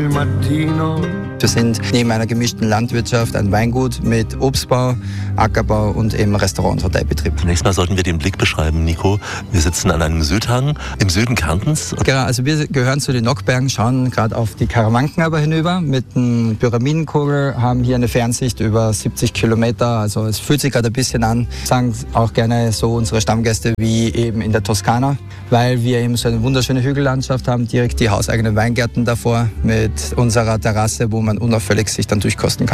Wir sind neben einer gemischten Landwirtschaft ein Weingut mit Obstbau, Ackerbau und eben Restaurant- und Hotelbetrieb. Zunächst mal sollten wir den Blick beschreiben, Nico. Wir sitzen an einem Südhang im Süden Kärntens. Genau, also wir gehören zu den Nockbergen, schauen gerade auf die Karawanken aber hinüber mit einem Pyramidenkogel, haben hier eine Fernsicht über 70 Kilometer. Also es fühlt sich gerade ein bisschen an, sagen auch gerne so unsere Stammgäste wie eben in der Toskana, weil wir eben so eine wunderschöne Hügellandschaft haben, direkt die hauseigenen Weingärten davor mit unserer Terrasse, wo man unauffällig sich dann durchkosten kann.